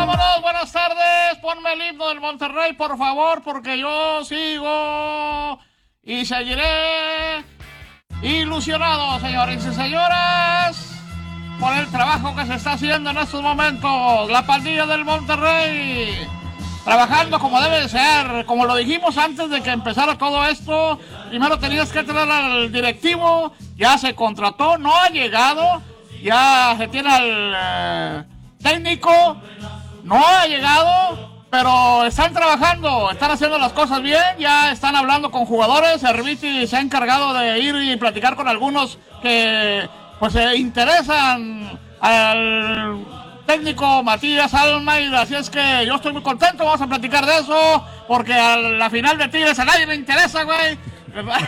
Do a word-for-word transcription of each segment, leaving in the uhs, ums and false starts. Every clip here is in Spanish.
vámonos, buenas tardes. Ponme el himno del Monterrey, por favor, porque yo sigo y seguiré ilusionado, señores y señoras, por el trabajo que se está haciendo en estos momentos. La pandilla del Monterrey, trabajando como debe de ser. Como lo dijimos antes de que empezara todo esto, primero tenías que tener al directivo, ya se contrató, no ha llegado, ya se tiene al eh, técnico, no ha llegado, pero están trabajando, están haciendo las cosas bien, ya están hablando con jugadores. Herviti se ha encargado de ir y platicar con algunos que pues se interesan al técnico Matías Almeida, así es que yo estoy muy contento. Vamos a platicar de eso, porque a la final de Tigres a nadie le interesa, güey. Y bueno,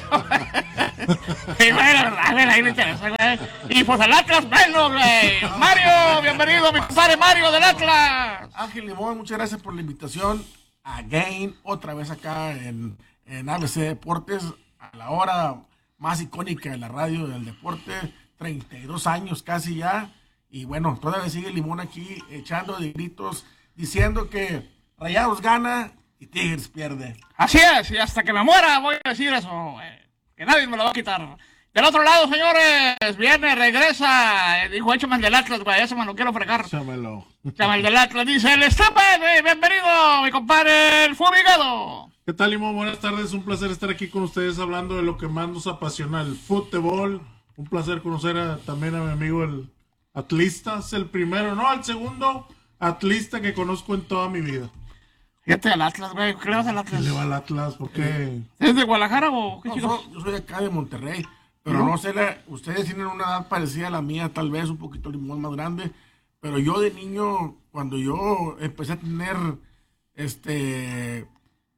a nadie le interesa, güey. Y pues el Atlas menos, güey. Mario, bienvenido, mi compadre Mario del Atlas. Ángel Limón, muchas gracias por la invitación. Again, otra vez acá en, en A B C Deportes, a la hora más icónica de la radio del deporte, treinta y dos años casi ya. Y bueno, todavía sigue Limón aquí echando de gritos, diciendo que Rayados gana y Tigres pierde. Así es, y hasta que me muera voy a decir eso, güey, que nadie me lo va a quitar. Del otro lado, señores, viene, regresa, eh, dijo, échame el del Atlas, güey, ese me lo quiero fregar. Échamelo. Échame el del Atlas, dice el Estepan, eh, bienvenido, mi compadre, el Fumigado. ¿Qué tal, Limón? Buenas tardes, un placer estar aquí con ustedes hablando de lo que más nos apasiona, el fútbol. Un placer conocer a, también a mi amigo el atlista, es el primero, no, el segundo atlista que conozco en toda mi vida. Fíjate al Atlas, güey, ¿qué le vas al Atlas? ¿Qué le va al Atlas? ¿Por qué? ¿Es de Guadalajara o qué No, chicos? yo, yo soy de acá de Monterrey, pero no, no sé, la, ustedes tienen una edad parecida a la mía, tal vez un poquito Limón más grande, pero yo de niño, cuando yo empecé a tener, este,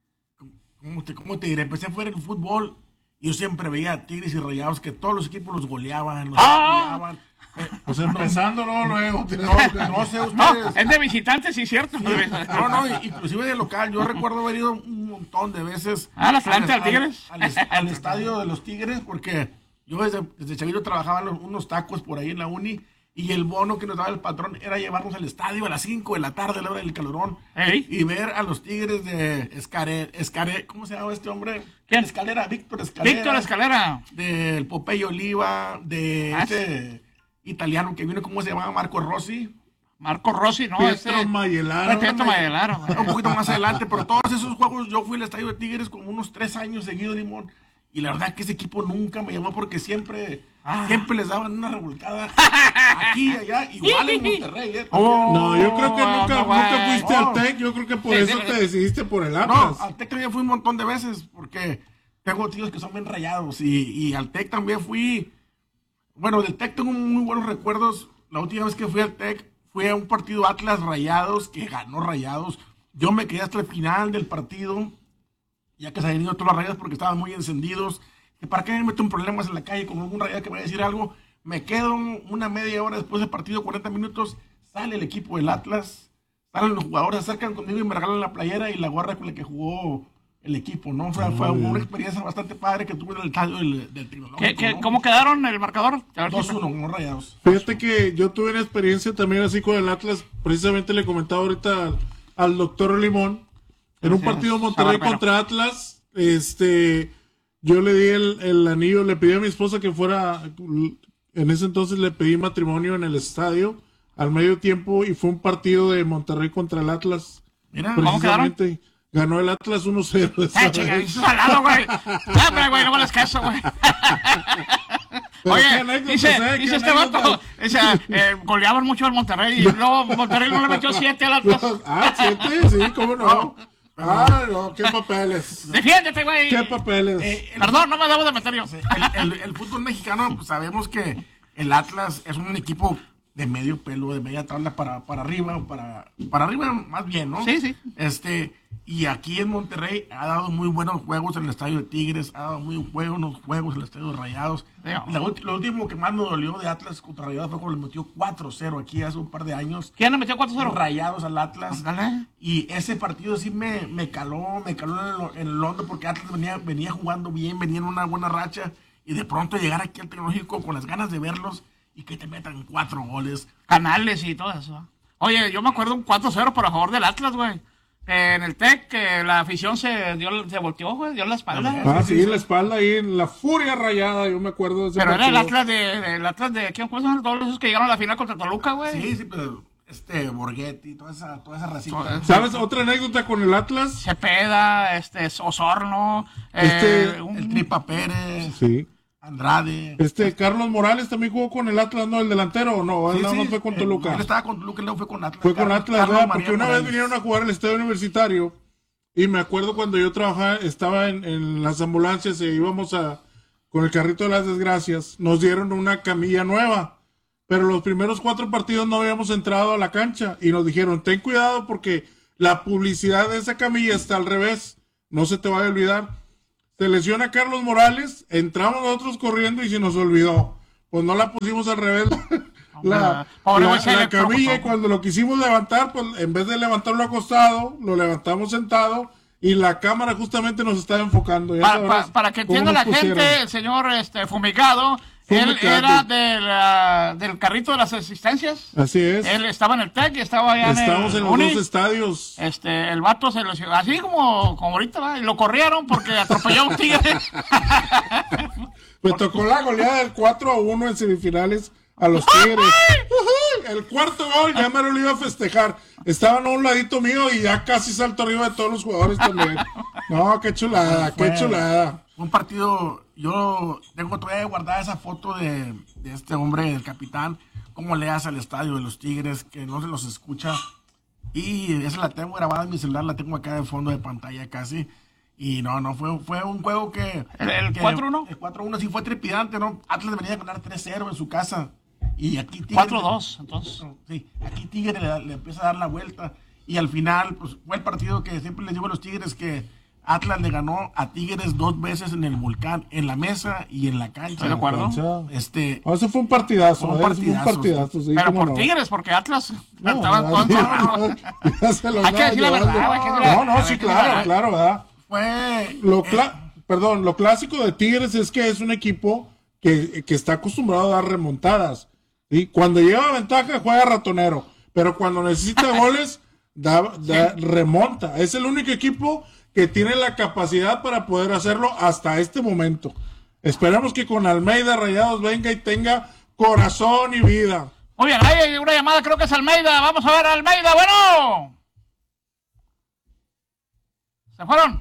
¿cómo te, cómo te diré? Empecé a jugar en el fútbol, yo siempre veía a Tigres y Rayados, que todos los equipos los goleaban, los ¡Ah! goleaban. Eh, Pues empezando luego, luego. no, no sé No, ustedes. es de visitantes, sí, cierto. No, no, inclusive de local. Yo recuerdo haber ido un montón de veces. ¿Al Atlante, al Tigres? Al, al, al estadio de los Tigres, porque yo desde, desde chavito trabajaba en los- unos tacos por ahí en la uni, y el bono que nos daba el patrón era llevarnos al estadio a las cinco de la tarde, a la hora del calorón, Ey. y ver a los Tigres de Escare, Escare, ¿cómo se llama este hombre? ¿Quién? Escalera, Víctor Escalera. Víctor Escalera. Del Popeye Oliva, de Ah, este italiano que vino, ¿cómo se llamaba? Marco Rossi. Marco Rossi, ¿no? Pietro Ese- Mayelaro. Pietro Mayelaro, güey. Un poquito más adelante, pero todos esos juegos yo fui al estadio de Tigres como unos tres años seguidos, Limón, y la verdad que ese equipo nunca me llamó porque siempre, Ah. siempre les daban una revolcada aquí y allá, igual en Monterrey, ¿eh? Oh. No, yo creo que nunca, no, nunca güey. fuiste No. al T E C, yo creo que por Sí, eso sí. te decidiste por el No, Atlas. al Tec también fui un montón de veces porque tengo tíos que son bien rayados, y, y al Tec también fui, bueno, del Tec tengo muy buenos recuerdos. La última vez que fui al Tec fue a un partido Atlas Rayados, que ganó Rayados. Yo me quedé hasta el final del partido, ya que se habían ido todos los Rayados porque estaban muy encendidos. Que para qué me meto en problemas en la calle con algún rayado que me vaya a decir algo. Me quedo una media hora después del partido, cuarenta minutos, sale el equipo del Atlas, salen los jugadores, se acercan conmigo y me regalan la playera y la gorra con la que jugó el equipo, ¿no? Fue, fue una experiencia bastante padre que tuve en el estadio del, del Tecnológico, ¿Qué, qué, ¿no? ¿Cómo quedaron el marcador? dos uno, no Rayados. Fíjate que yo tuve una experiencia también así con el Atlas. Precisamente le comentaba ahorita al, al doctor Limón. En un Gracias, partido Monterrey Sabarbero. contra Atlas, este, yo le di el, el anillo, le pedí a mi esposa que fuera, en ese entonces le pedí matrimonio en el estadio al medio tiempo, y fue un partido de Monterrey contra el Atlas. Mira, ¿cómo quedaron? Precisamente ganó el Atlas uno cero. esa Ah, chica, vez. eso es al lado, güey. Hombre, güey, no me les caso, güey. Pero qué Oye, anécdotas, dice, ¿eh? Qué dice este anécdotas. vato, o sea, eh, goleaban mucho al Monterrey y luego Monterrey no le metió siete al Atlas. Ah, siete, sí, cómo no. Ah, no, qué papeles. Defiéndete, güey. Qué papeles. Eh, el- Perdón, no me debo de meter yo. el, el- el fútbol mexicano, pues, sabemos que el Atlas es un equipo de medio pelo, de media tabla para, para arriba, o para, para arriba más bien, ¿no? Sí, sí. Este, y aquí en Monterrey ha dado muy buenos juegos en el estadio de Tigres, ha dado muy buenos juegos en el estadio de Rayados. Sí. La ulti- lo último que más nos dolió de Atlas contra Rayados fue cuando le metió cuatro cero aquí hace un par de años. ¿Quién le metió cuatro cero? Rayados al Atlas. Ándale. Y ese partido sí me, me caló, me caló en el, en el hondo, porque Atlas venía, venía jugando bien, venía en una buena racha, y de pronto llegar aquí al Tecnológico con las ganas de verlos y que te metan cuatro goles. Canales y todo eso. Oye, yo me acuerdo un cuatro cero por a favor del Atlas, güey. Eh, en el Tec, que la afición se dio, se volteó, güey, dio la espalda. Ah, sí, la espalda ahí en la furia rayada, yo me acuerdo de ese Pero era el partido. Atlas de, de- el Atlas de, ¿quién fue? Son todos esos que llegaron a la final contra Toluca, güey. Sí, sí, pero este, Borghetti, toda esa, toda esa racita. ¿Sabes otra anécdota con el Atlas? Cepeda, este, Osorno, Este, eh, un- El Tripa Pérez, Sí. Andrade. Este, Carlos Morales también jugó con el Atlas, ¿no? El delantero, ¿o no? Sí, Él no, sí, no fue con eh, Toluca. Él estaba con Toluca, luego fue con Atlas. Fue con Carlos- Atlas, Carlos ¿verdad? María Porque una vez Morales. vinieron a jugar al estadio universitario y me acuerdo cuando yo trabajaba, estaba en, en las ambulancias y íbamos a, con el carrito de las desgracias, nos dieron una camilla nueva, pero los primeros cuatro partidos no habíamos entrado a la cancha y nos dijeron, ten cuidado porque la publicidad de esa camilla está al revés, no se te vaya a olvidar. Se lesiona Carlos Morales, entramos nosotros corriendo y se nos olvidó. Pues no la pusimos al revés la, Pobre la- güey, se la le camilla, y tropezó. cuando lo quisimos levantar, pues en vez de levantarlo acostado, lo levantamos sentado y la cámara justamente nos estaba enfocando. Ya Pa- sabrás pa- para que cómo entienda la nos pusieron. gente, el señor este, Fumigado, él Fumigado. era de la- del carrito de las asistencias. Así es. Él estaba en el Tec y estaba allá Estamos en en el los Uni. dos estadios. Este, el vato se lo así como, como ahorita, ¿va? Y lo corrieron porque atropelló a un tigre. Me tocó la goleada del cuatro a uno en semifinales a los Tigres. Ujú, el cuarto gol ya me lo iba a festejar. Estaban a un ladito mío y ya casi salto arriba de todos los jugadores también. No, qué chulada, qué Fue- chulada. Un partido, yo tengo todavía guardada esa foto de, de este hombre, del capitán, cómo le hace al estadio de los Tigres, que no se los escucha. Y esa la tengo grabada en mi celular, la tengo acá de fondo de pantalla casi. Y no, no, fue, fue un juego que... ¿El- el que- cuatro uno? El cuatro uno sí fue trepidante, ¿no? Atlas venía a ganar tres cero en su casa. Y aquí Tigres... cuatro dos, entonces. Sí, aquí Tigres le, le empieza a dar la vuelta. Y al final, pues fue el partido que siempre les digo a los Tigres que Atlas le ganó a Tigres dos veces en el Volcán, en la mesa y en la cancha. Estoy de acuerdo. Este, Oh, ese fue un partidazo, Fue un ¿eh? Ese fue un partidazo, partidazo, sí, Pero cómo por no. Tigres, porque Atlas No, estaban no, todos- no, ya se lo Hay que andaba decir la verdad, llevando. hay que decir la No, no, verdad, sí, hay que decir la claro, verdad. claro, ¿verdad? fue... Lo eh, cla- perdón, lo clásico de Tigres es que es un equipo que, que está acostumbrado a dar remontadas. Y cuando lleva ventaja juega ratonero, pero cuando necesita goles da, da- remonta. Es el único equipo que tiene la capacidad para poder hacerlo hasta este momento. Esperamos que con Almeida Rayados venga y tenga corazón y vida. Muy bien, hay una llamada, creo que es Almeida. Vamos a ver a Almeida, bueno. ¿Se fueron?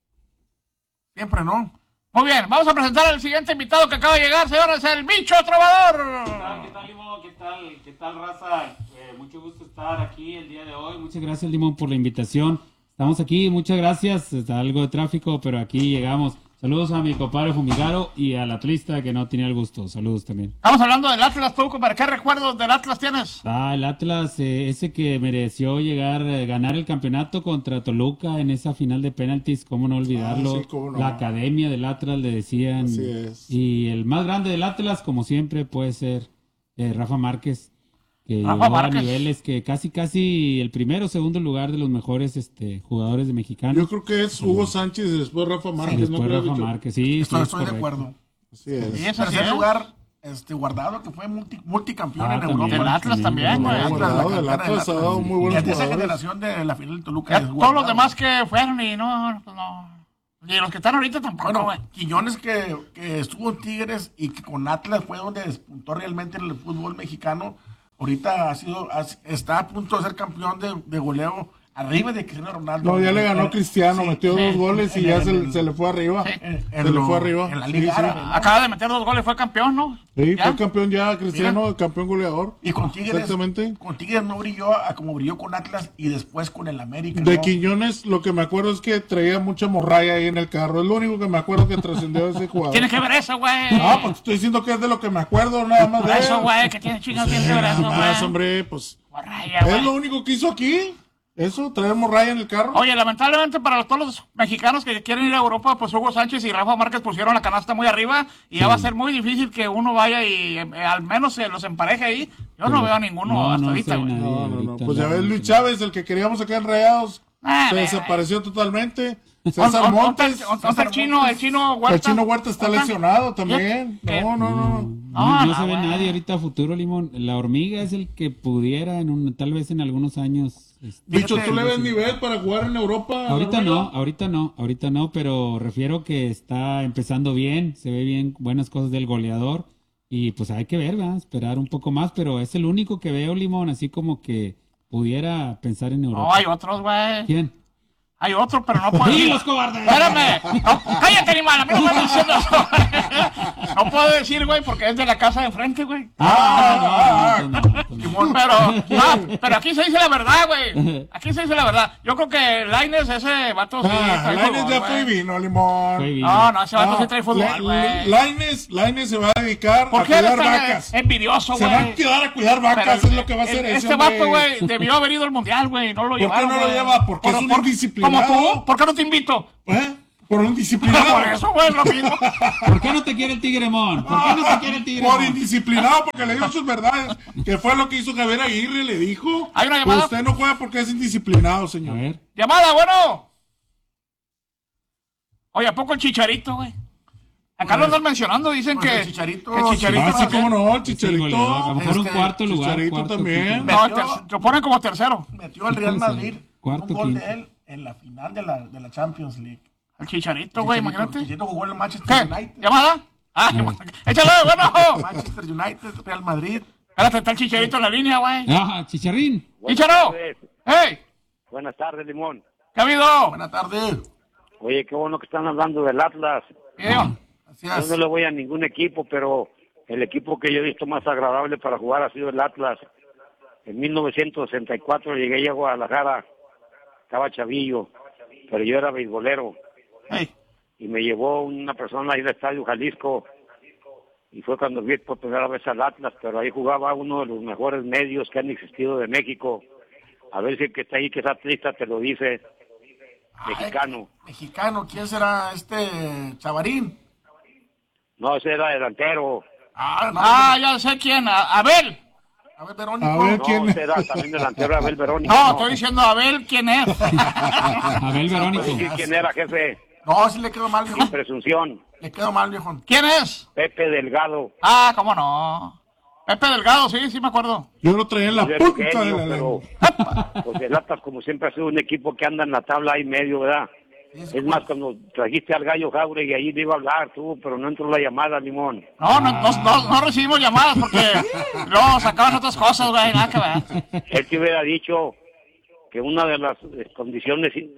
Siempre, ¿no? Muy bien, vamos a presentar al siguiente invitado que acaba de llegar, señores, el Bicho Trovador. ¿Qué tal, qué tal, Limón? ¿Qué tal, qué tal, raza? Eh, mucho gusto estar aquí el día de hoy. Muchas gracias, Limón, por la invitación. Estamos aquí, muchas gracias. Está algo de tráfico, pero aquí llegamos. Saludos a mi compadre Fumigaro y al atlista que no tenía el gusto. Saludos también. Estamos hablando del Atlas, tú, ¿para qué recuerdos del Atlas tienes? Ah, el Atlas, eh, ese que mereció llegar, eh, ganar el campeonato contra Toluca en esa final de penaltis, cómo no olvidarlo. Ah, sí, cómo no. La academia del Atlas le decían. Así es. Y el más grande del Atlas, como siempre, puede ser eh, Rafa Márquez, que Rafa llegó Márquez. a niveles que casi, casi el primero o segundo lugar de los mejores este, jugadores de mexicanos. Yo creo que es Hugo Sánchez y después Rafa Márquez. Después ¿no creo, Rafa Bicho? Márquez, sí, Estoy, sí, estoy de correcto. acuerdo. Así es. Y es así, Tercer ¿eh? lugar, este, Guardado, que fue multi, multicampeón Ah, en también. Europa. El Atlas también, güey. El Atlas, Guardado, la el cantera Atlas ha dado muy Y buenos es de esa jugadores. generación de la final del Toluca. Ya es todos Guardado. los demás que fueron y no, pues no. Y los que están ahorita tampoco, Bueno, güey. Quiñones que, que estuvo en Tigres y que con Atlas fue donde despuntó realmente en el fútbol mexicano. Ahorita ha sido, ha- está a punto de ser campeón de, de goleo arriba de Cristiano Ronaldo. No, ya le ganó Eh, Cristiano, sí, metió sí, dos goles y en ya el- se, en el- se le fue arriba. Sí. En, Se en le lo- fue arriba. En la Sí, Liga sí. Árabe, ¿no? Acaba de meter dos goles, fue campeón, ¿no? Sí, ¿Ya? fue campeón ya Cristiano, campeón goleador. Y con Tigres, Exactamente. con Tigres no brilló a como brilló con Atlas y después con el América. De ¿no? Quiñones, lo que me acuerdo es que traía mucha morralla ahí en el carro. Es lo único que me acuerdo que trascendió de ese jugador. Tiene que ver eso, güey. No, pues estoy diciendo que es de lo que me acuerdo nada más Por de eso, él. güey, que tiene chingados, tiene que ver eso, Nada más, güey. hombre, pues Morralla, es güey. lo único que hizo aquí. Eso, traer morralla en el carro. Oye, lamentablemente para todos los mexicanos que quieren ir a Europa, pues Hugo Sánchez y Rafa Márquez pusieron la canasta muy arriba y ya va a ser muy difícil que uno vaya y eh, al menos se los empareje ahí. Yo no veo a ninguno No, hasta no ahorita, sé güey. nadie. No, no, no. ahorita Pues ya no, ves, no Luis sé. Chávez, el que queríamos sacar en Rayados, Ah, Se ve, desapareció totalmente. ¿Dónde- César dónde- Montes. dónde- dónde está el chino, el chino Huerta? El chino Huerta está ¿Dónde? lesionado también. ¿Qué? No, no, no. No, No, no no, se ve güey. nadie ahorita a futuro, Limón. La hormiga es el que pudiera, en un, tal vez en algunos años. este, Bicho, Fíjate, ¿tú le ves sí. nivel para jugar en Europa? Ahorita Romero? no, ahorita no, ahorita no, pero refiero que está empezando bien, se ve bien, buenas cosas del goleador y pues hay que ver, ¿verdad? Esperar un poco más, pero es el único que veo, Limón, así como que pudiera pensar en No, Europa. hay otros, güey. ¿Quién? Hay otro, pero no puedo ¡Sí, decir. los cobardes! Espérame. No, cállate, animal. A mí no me estás diciendo eso. No puedo decir, güey, porque es de la casa de enfrente, güey. Ah, no, no, no, no, no, no. Pero, no, pero aquí se dice la verdad, güey. Aquí se dice la verdad. Yo creo que Lainez, ese vato, sí. Ah, trae Lainez fútbol, ya güey. fue y vino, Limón. Fue bien. No, no, ese vato sí No, trae fútbol, La- güey. Lainez, Lainez se va a dedicar ¿Por a qué eres cuidar tan vacas. envidioso, Se güey? va a quedar a cuidar vacas, Pero es lo que va a hacer el- ese Este hombre. vato, güey, debió haber ido al mundial, güey. No lo ¿Por qué llevaron. no lo güey. lleva? Porque es un indisciplinado. Como tú, ¿por qué no te invito? ¿Eh? Por un disciplinado. Por eso, güey, lo mismo. ¿Por qué no te quiere el Tigremón? ¿Por qué no te quiere el Por Tigremón? indisciplinado, porque le dijo sus verdades. Que fue lo que hizo Javier Aguirre, le dijo. Hay una llamada. Usted no juega porque es indisciplinado, A señor. ver. Llamada, bueno. Oye, ¿a poco el Chicharito, güey? Acá lo andan mencionando, dicen Pues que el Chicharito, que el Chicharito Ah, sí, va a cómo ser- no, el Es el goleador, a lo Chicharito. mejor un Este, cuarto lugar. Chicharito cuarto, también. quinto. No, Metió- ter- lo ponen como tercero. Metió al Real Madrid Cuarto, un gol quinto. de él en la final de la, de la Champions League. El Chicharito, güey, Chicharito- imagínate. Chicharito jugó en el Manchester ¿Qué? United. ¿Llamada? Ah, échale, bueno. Manchester United, Real Madrid. Espérate, está el Chicharito en la línea, güey. Ah, Chicharrín. ¡Chicharo! tardes. ¡Hey! Buenas tardes, Limón. ¿Qué ha habido? Buenas tardes. Oye, qué bueno que están hablando del Atlas. Tío, Así Yo es. no le voy a ningún equipo, pero el equipo que yo he visto más agradable para jugar ha sido el Atlas. En mil novecientos sesenta y cuatro llegué a Guadalajara, estaba chavillo, pero yo era beisbolero. hey. Y me llevó una persona ahí del Estadio Jalisco, y fue cuando vi por primera vez al Atlas, pero ahí jugaba uno de los mejores medios que han existido de México. A ver si el que está ahí, que es atlista, te lo dice, mexicano. Ay, mexicano, ¿quién será este Chavarín? No, ese era delantero. Ah, no. Ah, ya sé quién. A- Abel. A ver, Verónico. A ver, No, ¿quién? ese era también delantero, Abel Verónica. No, estoy diciendo Abel quién es. Abel Verónico. ¿Sí, ¿Quién era, jefe? No, sí le quedó mal, viejo. Presunción. Le quedó mal, viejo. ¿Quién es? Pepe Delgado. Ah, cómo no. Pepe Delgado, sí, sí me acuerdo. Yo lo traía en la Era punta genio, de la pero lengua. pues el Atlas, como siempre, ha sido un equipo que anda en la tabla ahí medio, ¿verdad? Es más, cuando trajiste al Gallo Jauregui, ahí le iba a hablar tú, pero no entró la llamada, Limón. No, no, no, no, no recibimos llamadas porque luego sacaban otras cosas, güey, nada que ver. Él te hubiera dicho que una de las eh, condiciones eh,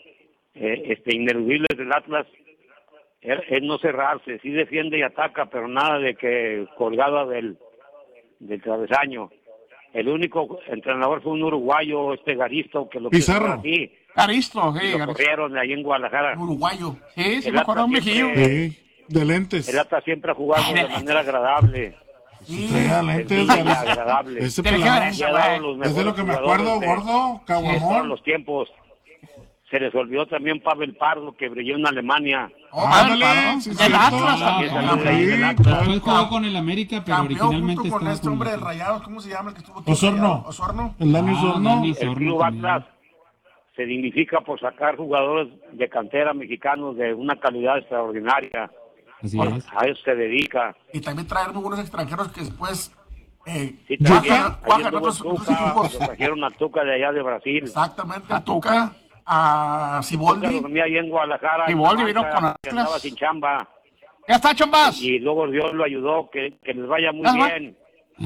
este, ineludibles del Atlas es, es no cerrarse. Sí defiende y ataca, pero nada de que colgada del, del travesaño. El único entrenador fue un uruguayo, este Garisto, que lo Pizarro. aquí, Caristo, sí, lo Caristo. corrieron ahí en Guadalajara. Un uruguayo. Sí, sí El me acuerdo un Atlas viejillo. siempre- Sí, de lentes. El Atlas siempre ha jugado de manera agradable. Sí. Traía lentes, sencilla, Garisto. agradable. Ese Tiene que pelado. ver Y ha dado los Es de mejores lo que me jugadores acuerdo, de- gordo, de todos caguamón. los tiempos. Se les olvidó también Pavel Pardo, que brilló en Alemania. Oh, Ándale, Pablo, sí, del cierto. Atlas Ah, también. Pablo, También ahí del Sí, Atlas. Después jugó con el América, pero Campeón originalmente junto con estaba este con hombre el de Atlas. Rayados, ¿cómo se llama el que estuvo aquí? Osorno. Osorno. El Dani Ah, Osorno. Dani El Osorno Club también. Atlas se dignifica por sacar jugadores de cantera mexicanos de una calidad extraordinaria. Así es. A eso se dedica. Y también traer muy buenos extranjeros que después eh, Sí, cuajan- también. Ahí cuajan anduvo otros, el otros Tuca, equipos. lo trajeron a Tuca de allá de Brasil. Exactamente, a Tuca, a Tuca Siboldi. dormía ahí en Guadalajara. Y en Boldi la vino banca, con que Atlas. andaba sin chamba. Ya está, chombas. Y luego Dios lo ayudó, que, que les vaya muy Ah, bueno. bien.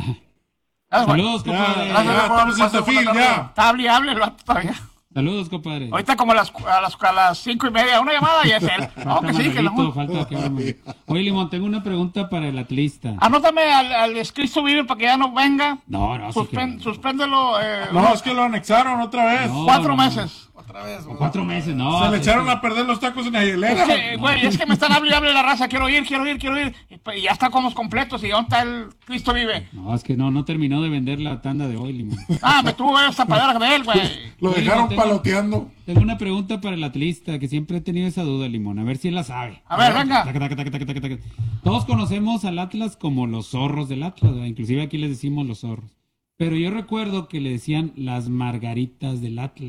Ah, bueno. Saludos, Ya, compadre. ya, Gracias, estamos en Pase Tafil, buena ya. tarde. Está hable, hable el vato todavía. Saludos, compadre. Ahorita como a las, a las, a las cinco y media, una llamada y es él. No, Falta que sí, que Manuelito, no. falta que hable Manuelito. Oye, Limón, tengo una pregunta para el atlista. Anótame al, al Cristo Vive para que ya no venga. No, no, sí Suspen- que- Suspéndelo eh, No, es que lo anexaron otra vez. No. cuatro no, no. meses. Otra vez. güey. Cuatro meses, no. Se le es echaron que- a perder los tacos en la Es hielera. que, güey, es que me están hable y hable la raza. Quiero ir, quiero ir, quiero ir. Y, pues, y ya está como completos. ¿Y dónde está el Cristo Vive? No, es que no, no terminó de vender la tanda de hoy, Limón. Ah, me tuvo esa palabra de él, güey. Lo Oye, dejaron tengo- paloteando. Tengo una pregunta para el atlista, que siempre he tenido esa duda, Limón. A ver si él la sabe. A ver, venga. Taca, taca, taca, taca, taca, taca. Todos conocemos al Atlas como los zorros del Atlas, ¿verdad? Inclusive aquí les decimos los zorros. Pero yo recuerdo que le decían las margaritas del Atlas.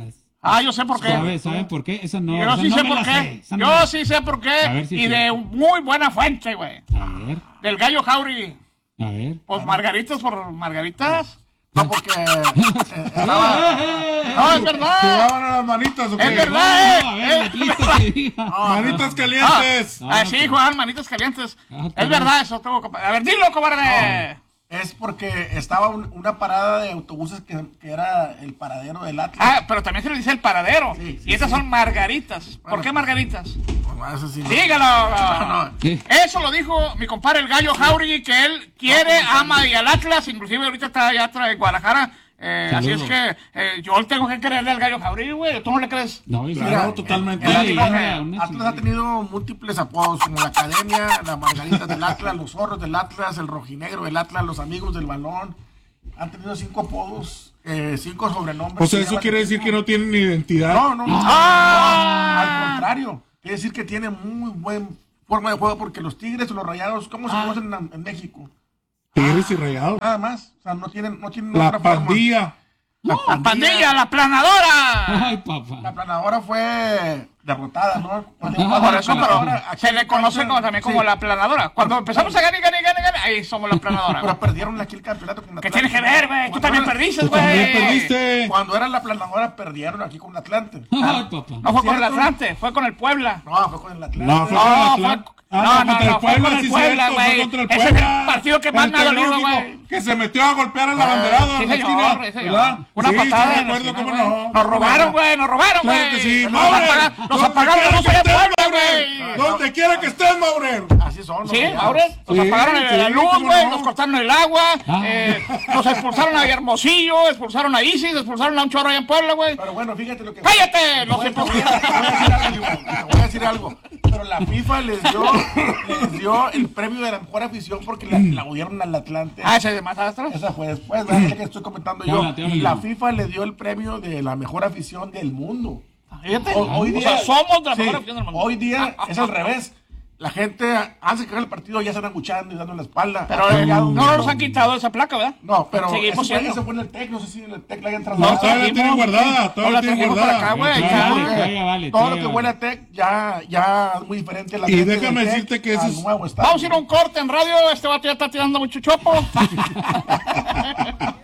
Ah, yo sé por qué. ¿Sabe, ¿Saben por qué? Esa no. Yo esa sí no sé me por la qué. sé, esa no Yo me la- sí sé por A qué. ver si Y sí. de muy buena fuente, güey. A ver, Del gallo Jauregui. a ver. Pues margaritas por margaritas. No, porque eh, estaba... No, es verdad. ¿Jugaban a las manitas o qué? Es verdad, No, a eh. ver, Atlista, que diga. Manitas calientes. Ah, Ah, no, sí, pues. jugaban manitas calientes. Ah, Es caray. verdad eso, tengo que... A ver, dilo, cobarde. Es porque estaba un- una parada de autobuses que, que era el paradero del Atlas. Ah, pero también se le dice el paradero. Sí, sí, y estas sí. son margaritas. ¿Por Bueno. qué margaritas? Bueno, eso sí, no. Dígalo. no. ¿Qué? Eso lo dijo mi compadre el gallo Jauregui, que él quiere, ama y al Atlas, inclusive ahorita está allá atrás en Guadalajara. Eh, así es Saludos. que eh, yo tengo que creerle al gallo Jauregui, güey. ¿Tú no le crees? No, y Claro, claro, totalmente. El Una Atlas, leyenda, una Atlas ha tenido múltiples apodos, como la Academia, la Margarita del Atlas, los Zorros del Atlas, el Rojinegro del Atlas, los Amigos del Balón. Han tenido cinco apodos, eh, cinco sobrenombres. O sea, eso llevan quiere el decir equipo. que no tienen identidad. No, no, no. ¡Ah! Al contrario, quiere decir que tiene muy buena forma de juego, porque los Tigres o los Rayados, ¿cómo se Ah. conocen en, en México? Tigres y Rayados. Nada más. O sea, no tienen, no tienen La otra forma. pandilla. La ¡La pandilla, la planadora! Ay, papá. La planadora fue derrotada, ¿no? Cuando- No, por eso, cuando pero ahora aquí se le en conoce cancha- como, también como sí, la planadora. Cuando empezamos a ganar, ganar, ganar, ganar, ahí somos la planadora. Pero perdieron aquí el campeonato con ¿Qué Atlante. tiene que ver, güey? Tú Cuando también era- perdiste, Tú también güey. perdiste. Cuando era la planadora, perdieron aquí con Atlante. Ay, papá. No fue con el ¿Cierto? Atlante, fue con el Puebla. No, fue con el Atlante. No, fue No, con el fue, Atlante. no, Ah, no, contra no, el fue con Puebla, el sí, Puebla, cierto, fue güey. contra el Ese es Puebla. el partido que más El me ha dolido, telúrico, güey. que se metió a golpear al abanderado. Sí, en la señor, esquina, sí, señor. ¿verdad? Una Sí, patada sí, en la recuerdo, esquina, cómo güey. no. Nos robaron, güey, nos robaron, güey. Claro que sí, Nos Maurer. apagaron, nos Donde apagaron la quiera luz que allá en estés, Puebla, Maurer. güey. Donde quiera que estés, Maurer. Así son. los Sí, Rayados. ahora nos Sí, apagaron sí, la luz, cómo güey, no. nos cortaron el agua, Ah. eh, nos expulsaron a Hermosillo, expulsaron a Isis, expulsaron a un chorro allá en Puebla, güey. Pero bueno, fíjate lo que... ¡Cállate! Los Te voy a- te voy expulsaron. a decir algo, te voy a decir algo. Pero la FIFA les dio, les dio el premio de la mejor afición porque la, la audieron al Atlante. Ah, ese de Maestro. Esa fue después, ¿verdad? Es la que estoy comentando Te yo. habla, te habla. La FIFA le dio el premio de la mejor afición del mundo. Fíjate. Hoy, hoy O día, sea, somos de la sí, mejor afición del mundo. Hoy día es al revés. La gente, antes de que acabe el partido, ya están aguchando y dando la espalda. Pero Ha eh, cambiado no mucho. nos han quitado esa placa, ¿verdad? No, pero Seguimos eso fue, siendo. eso fue en el Tec, no sé si en el Tec la hayan No, No, trasladado. todavía la tienen guardada. No Todavía la la tienen trajimos para guardada. acá, güey. Ya, ya. vale, todavía vale, Todo lo todavía que huele vale. a Tec ya, ya es muy diferente a la Y gente del déjame Tec decirte que ese al es- nuevo estadio. Vamos a ir a un corte en radio. Este vato ya está tirando mucho chopo.